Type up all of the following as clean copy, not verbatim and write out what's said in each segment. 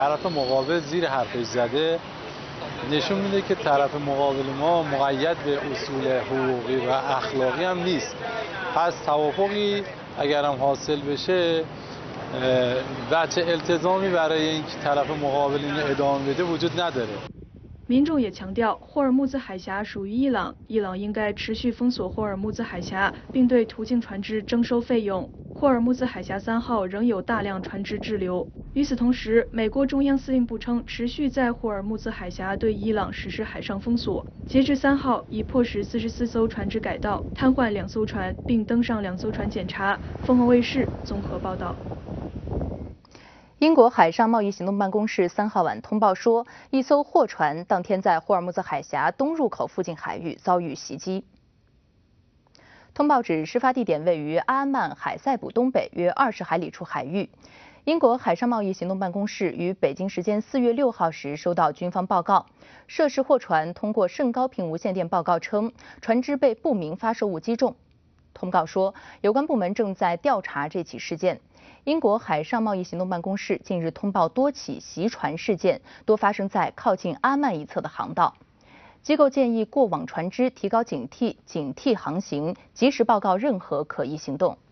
طرف مقابل زیر حرفش زده نشون میده که طرف مقابل ما مقید به اصول حقوقی و اخلاقی هم نیست. پس توافقی اگر هم حاصل بشه بچه التزامی برای اینکه طرف مقابل اینو ادامه بده وجود نداره. 民众也强调，霍尔木兹海峡属于伊朗，伊朗应该持续封锁霍尔木兹海峡，并对途径船只征收费用。霍尔木兹海峡3号仍有大量船只滞留。与此同时，美国中央司令部称，持续在霍尔木兹海峡对伊朗实施海上封锁。截至3号，已迫使44艘船只改道，瘫痪2艘船，并登上2艘船检查。凤凰卫视综合报道。 英国海上贸易行动办公室3号晚通报说，一艘货船当天在霍尔木兹海峡东入口附近海域遭遇袭击。通报指，事发地点位于阿曼海塞卜东北约20海里处海域。英国海上贸易行动办公室于北京时间4月6号时收到军方报告，涉事货船通过甚高频无线电报告称，船只被不明发射物击中。通告说，有关部门正在调查这起事件。 英国海上贸易行动办公室近日通报多起袭船事件，多发生在靠近阿曼一侧的航道。机构建议过往船只提高警惕航行，及时报告任何可疑行动。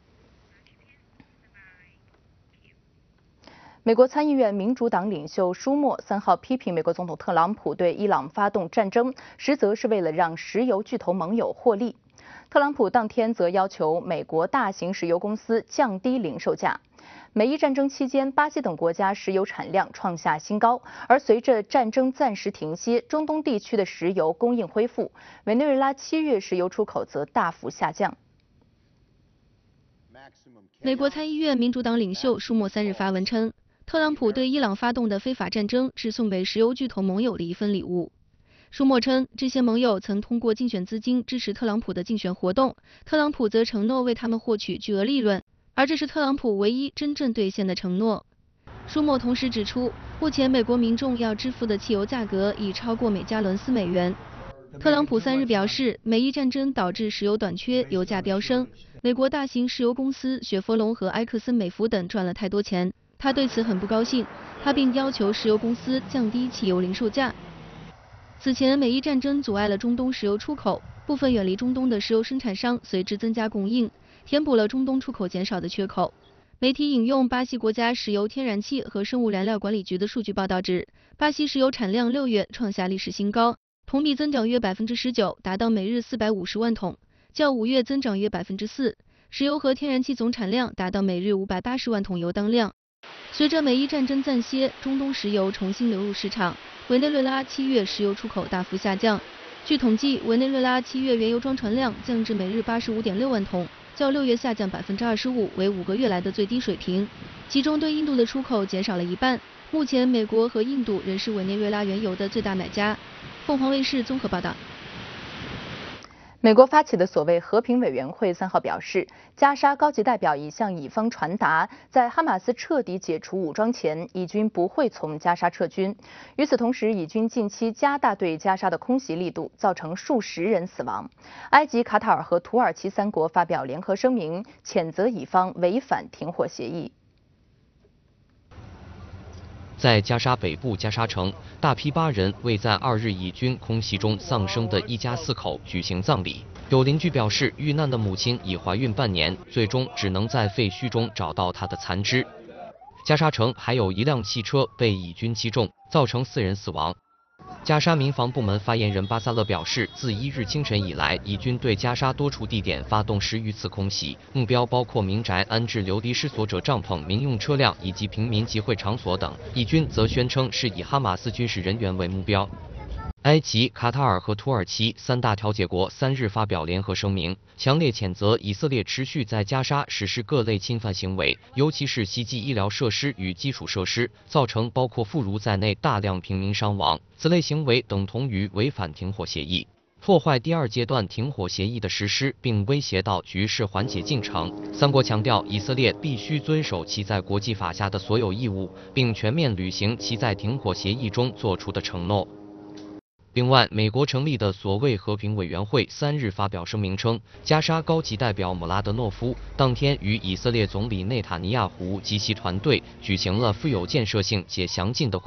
美国参议院民主党领袖舒默3号批评美国总统特朗普对伊朗发动战争，实则是为了让石油巨头盟友获利。特朗普当天则要求美国大型石油公司降低零售价。 美伊战争期间，巴西等国家石油产量创下新高，而随着战争暂时停歇，中东地区的石油供应恢复，委内瑞拉7月石油出口则大幅下降。 美国参议院民主党领袖舒默3日发文称，特朗普对伊朗发动的非法战争是送给石油巨头盟友的一份礼物。舒默称，这些盟友曾通过竞选资金支持特朗普的竞选活动，特朗普则承诺为他们获取巨额利润。 而这是特朗普唯一真正兑现的承诺。舒默同时指出，目前美国民众要支付的汽油价格已超过每加仑4美元。特朗普3日表示，美伊战争导致石油短缺，油价飙升，美国大型石油公司雪佛龙和埃克森美孚等赚了太多钱，他对此很不高兴。他并要求石油公司降低汽油零售价。此前，美伊战争阻碍了中东石油出口，部分远离中东的石油生产商随之增加供应。 填补了中东出口减少的缺口。媒体引用巴西国家石油、天然气和生物燃料管理局的数据报道指，巴西石油产量6月创下历史新高，同比增长约19%，达到每日450万桶，较5月增长约4%。石油和天然气总产量达到每日580万桶油当量。随着美伊战争暂歇，中东石油重新流入市场，委内瑞拉7月石油出口大幅下降。据统计，委内瑞拉7月原油装船量降至每日85.6万桶。 较6月下降25%，为5个月来的最低水平。其中对印度的出口减少了一半。目前，美国和印度仍是委内瑞拉原油的最大买家。凤凰卫视综合报道。 美国发起的所谓和平委员会3号表示，加沙高级代表已向以方传达，在哈马斯彻底解除武装前，以军不会从加沙撤军。与此同时，以军近期加大对加沙的空袭力度，造成数十人死亡。埃及、卡塔尔和土耳其3国发表联合声明，谴责以方违反停火协议。 在加沙北部加沙城，大批巴人为在2日以军空袭中丧生的一家4口举行葬礼。有邻居表示，遇难的母亲已怀孕半年，最终只能在废墟中找到她的残肢。加沙城还有一辆汽车被以军击中，造成4人死亡。加沙民防部门发言人巴萨勒表示，自1日清晨以来，以军对加沙多处地点发动10余次空袭，目标包括民宅、安置流离失所者帐篷、民用车辆以及平民集会场所等。以军则宣称是以哈马斯军事人员为目标。埃及、卡塔尔和土耳其3大调解国3日发表联合声明，强烈谴责以色列持续在加沙实施各类侵犯行为，尤其是袭击医疗设施与基础设施，造成包括妇孺在内大量平民伤亡。此类行为等同于违反停火协议，破坏第2阶段停火协议的实施，并威胁到局势缓解进程。3国强调，以色列必须遵守其在国际法下的所有义务，并全面履行其在停火协议中作出的承诺。另外，美国成立的所谓和平委员会3日发表声明称，加沙高级代表姆拉德诺夫当天与以色列总理内塔尼亚胡及其团队举行了富有建设性且详尽的会